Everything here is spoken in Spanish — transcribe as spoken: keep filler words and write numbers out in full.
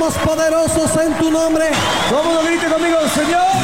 somos poderosos en tu nombre. Todo el mundo grite conmigo, Señor.